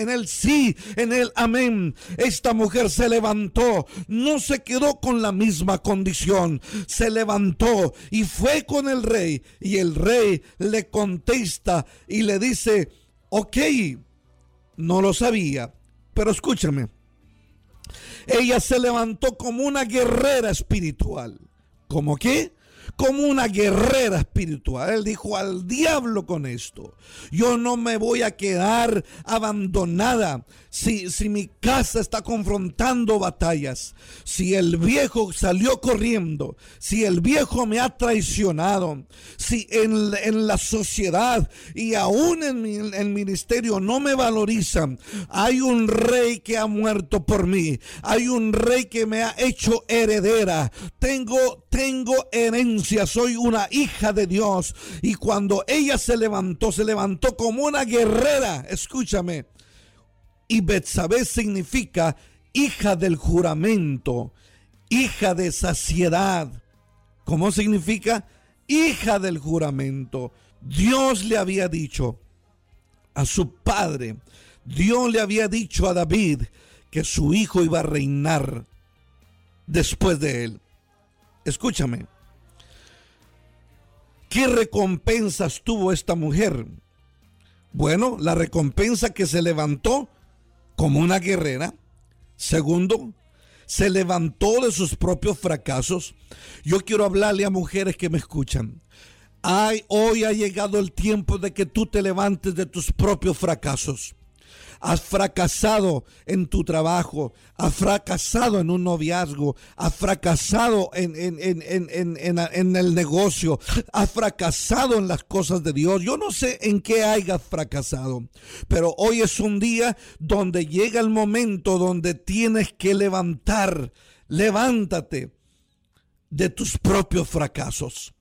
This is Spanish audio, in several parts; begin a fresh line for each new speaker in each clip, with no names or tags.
en el sí, en el amén. Esta mujer se levantó, no se quedó con la misma condición, se levantó y fue con el rey. Y el rey le contesta y le dice: ok, no lo sabía, pero escúchame. Ella se levantó como una guerrera espiritual. ¿Cómo qué? Como una guerrera espiritual. Él dijo: al diablo con esto. Yo no me voy a quedar abandonada. Si mi casa está confrontando batallas, si el viejo salió corriendo, si el viejo me ha traicionado, si en la sociedad y aún en el ministerio no me valorizan, hay un rey que ha muerto por mí, hay un rey que me ha hecho heredera, tengo herencia, soy una hija de Dios. Y cuando ella se levantó como una guerrera. Escúchame. Y Betsabé significa hija del juramento, hija de saciedad. ¿Cómo significa? Hija del juramento. Dios le había dicho a su padre, Dios le había dicho a David que su hijo iba a reinar después de él. Escúchame. ¿Qué recompensas tuvo esta mujer? Bueno, la recompensa que se levantó como una guerrera. Segundo, se levantó de sus propios fracasos. Yo quiero hablarle a mujeres que me escuchan. Hoy ha llegado el tiempo de que tú te levantes de tus propios fracasos. Has fracasado en tu trabajo, has fracasado en un noviazgo, has fracasado en el negocio, has fracasado en las cosas de Dios. Yo no sé en qué hayas fracasado, pero hoy es un día donde llega el momento donde tienes que levantar. Levántate de tus propios fracasos.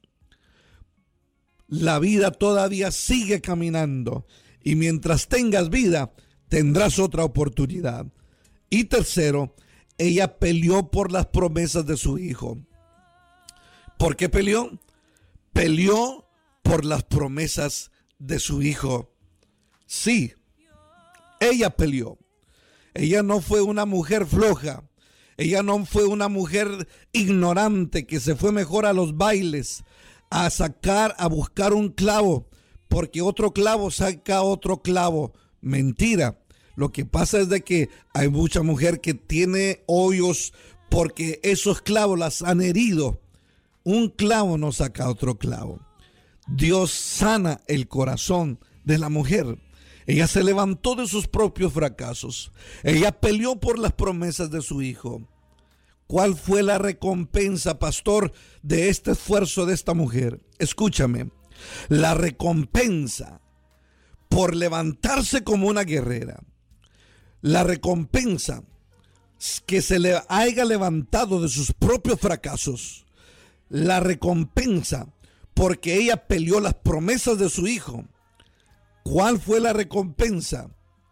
La vida todavía sigue caminando y mientras tengas vida, tendrás otra oportunidad. Y tercero, ella peleó por las promesas de su hijo. ¿Por qué peleó? Peleó por las promesas de su hijo. Sí, ella peleó. Ella no fue una mujer floja. Ella no fue una mujer ignorante que se fue mejor a los bailes a buscar un clavo, porque otro clavo saca otro clavo. Mentira. Lo que pasa es de que hay mucha mujer que tiene hoyos porque esos clavos las han herido. Un clavo no saca otro clavo. Dios sana el corazón de la mujer. Ella se levantó de sus propios fracasos. Ella peleó por las promesas de su hijo. ¿Cuál fue la recompensa, pastor, de este esfuerzo de esta mujer? Escúchame. La recompensa por levantarse como una guerrera, la recompensa que se le haya levantado de sus propios fracasos, la recompensa porque ella peleó las promesas de su hijo. ¿Cuál fue la recompensa?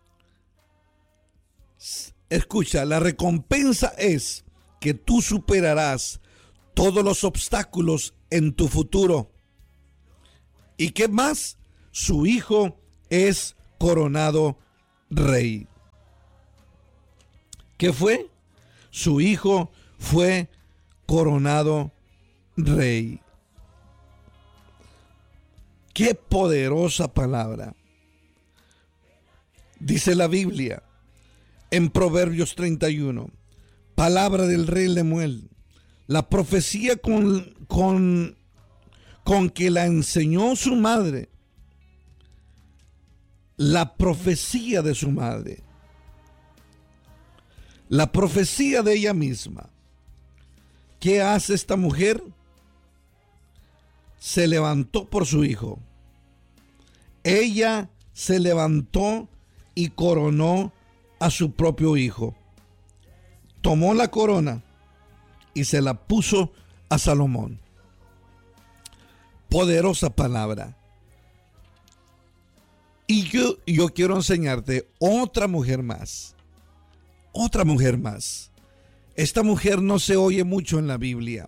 Escucha, la recompensa es que tú superarás todos los obstáculos en tu futuro. ¿Y qué más? Su hijo es coronado rey. ¿Qué fue? Su hijo fue coronado rey. Qué poderosa palabra. Dice la Biblia en Proverbios 31, palabra del rey Lemuel, la profecía con que la enseñó su madre, la profecía de su madre, la profecía de ella misma. ¿Qué hace esta mujer? Se levantó por su hijo. Ella se levantó y coronó a su propio hijo. Tomó la corona y se la puso a Salomón. Poderosa palabra. Y yo quiero enseñarte otra mujer más. Otra mujer más. Esta mujer no se oye mucho en la Biblia,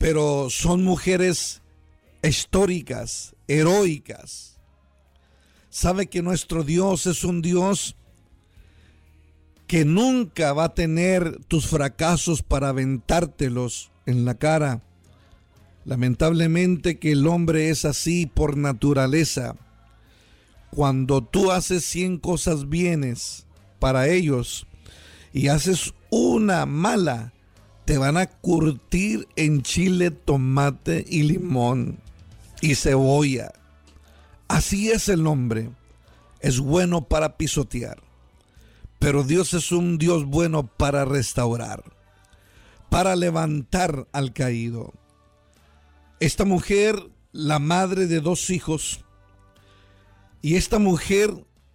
pero son mujeres históricas, heroicas. sabe que nuestro Dios es un Dios que nunca va a tener tus fracasos para aventártelos en la cara. Lamentablemente que el hombre es así por naturaleza. Cuando tú haces 100 cosas bienes para ellos y haces una mala, te van a curtir en chile, tomate y limón y cebolla. Así es el hombre. Es bueno para pisotear. Pero Dios es un Dios bueno para restaurar, para levantar al caído. Esta mujer, la madre de 2 hijos, y esta mujer,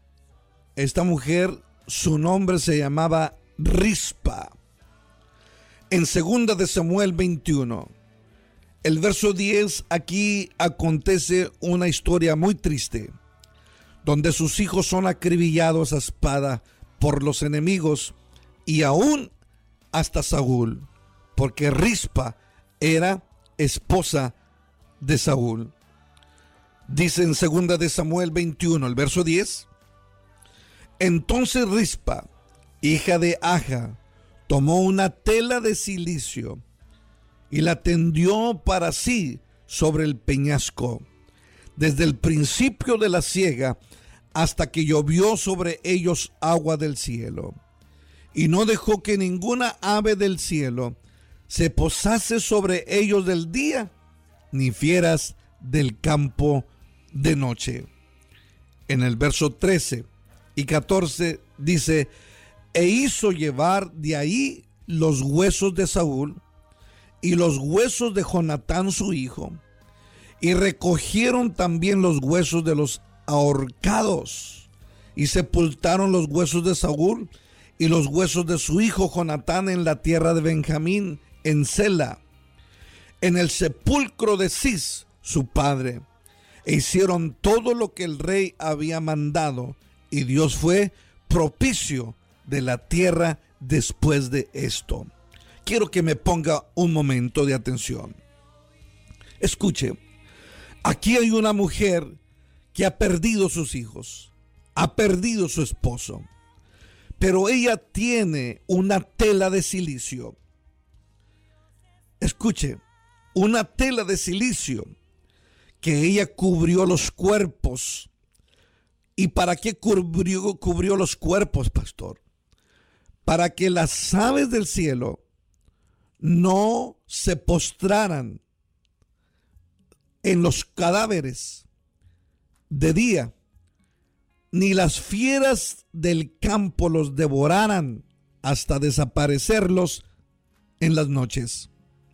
su nombre se llamaba Rispa. En 2 de Samuel 21, el verso 10, aquí acontece una historia muy triste, donde sus hijos son acribillados a espada por los enemigos y aún hasta Saúl, porque Rispa era esposa de Saúl. Dice en 2 de Samuel 21, el verso 10, entonces Rispa, hija de Aja, tomó una tela de cilicio y la tendió para sí sobre el peñasco, desde el principio de la siega hasta que llovió sobre ellos agua del cielo. Y no dejó que ninguna ave del cielo se posase sobre ellos del día, ni fieras del campo de noche. En el verso 13 y 14 dice, e hizo llevar de ahí los huesos de Saúl y los huesos de Jonatán su hijo, y recogieron también los huesos de los ahorcados, y sepultaron los huesos de Saúl y los huesos de su hijo Jonatán en la tierra de Benjamín, en Sela, en el sepulcro de Cis, su padre. E hicieron todo lo que el rey había mandado, y Dios fue propicio de la tierra después de esto. Quiero que me ponga un momento de atención. Escuche, aquí hay una mujer que ha perdido sus hijos, ha perdido su esposo, pero ella tiene una tela de cilicio. Escuche, una tela de cilicio que ella cubrió los cuerpos. ¿Y para qué cubrió los cuerpos, pastor? Para que las aves del cielo no se postraran en los cadáveres de día, ni las fieras del campo los devoraran hasta desaparecerlos en las noches.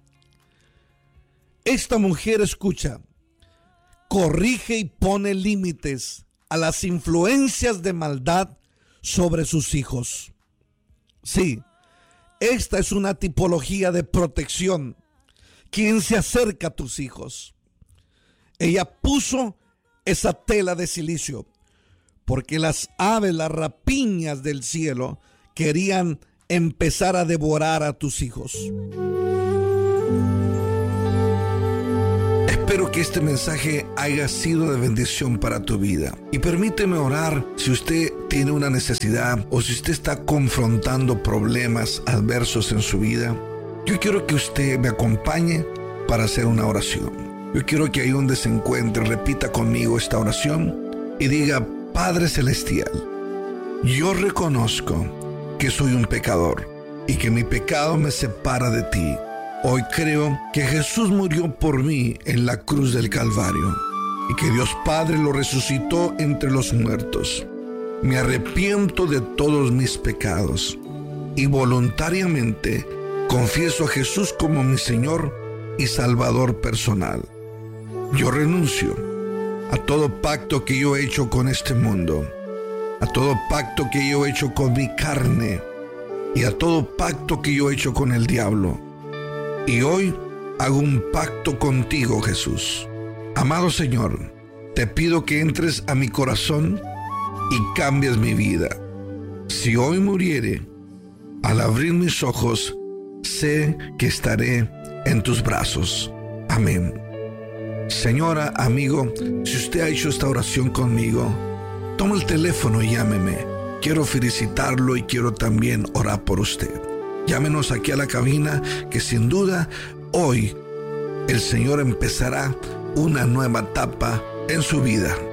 Esta mujer, escucha, corrige y pone límites a las influencias de maldad sobre sus hijos. Sí, esta es una tipología de protección. ¿Quién se acerca a tus hijos? Ella puso esa tela de cilicio porque las aves, las rapiñas del cielo querían empezar a devorar a tus hijos. Espero que este mensaje haya sido de bendición para tu vida. Y permíteme orar si usted tiene una necesidad o si usted está confrontando problemas adversos en su vida. Yo quiero que usted me acompañe para hacer una oración. Yo quiero que ahí donde se encuentre repita conmigo esta oración y diga: Padre Celestial, yo reconozco que soy un pecador y que mi pecado me separa de ti. Hoy creo que Jesús murió por mí en la cruz del Calvario y que Dios Padre lo resucitó entre los muertos. Me arrepiento de todos mis pecados y voluntariamente confieso a Jesús como mi Señor y Salvador personal. Yo renuncio a todo pacto que yo he hecho con este mundo, a todo pacto que yo he hecho con mi carne y a todo pacto que yo he hecho con el diablo. Y hoy hago un pacto contigo, Jesús. Amado Señor, te pido que entres a mi corazón y cambies mi vida. Si hoy muriere, al abrir mis ojos, sé que estaré en tus brazos. Amén. Señora, amigo, si usted ha hecho esta oración conmigo, tome el teléfono y llámeme. Quiero felicitarlo y quiero también orar por usted. Llámenos aquí a la cabina, que sin duda hoy el Señor empezará una nueva etapa en su vida.